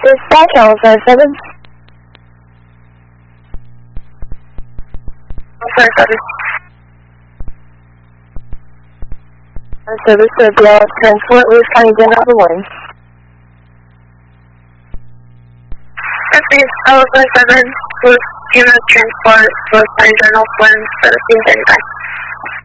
Dispatch Alpha 7. Alpha 7. Service to BLS Transport, Lewis County, Denver, warning. This is Alpha 7, Lewis County Transport, Lewis County Journal, Flynn, 1735.